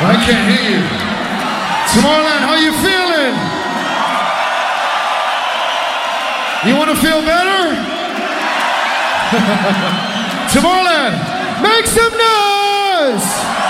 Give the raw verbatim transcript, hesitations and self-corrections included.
I can't hear you. Tomorrowland, how you feeling? You want to feel better? Tomorrowland, make some noise!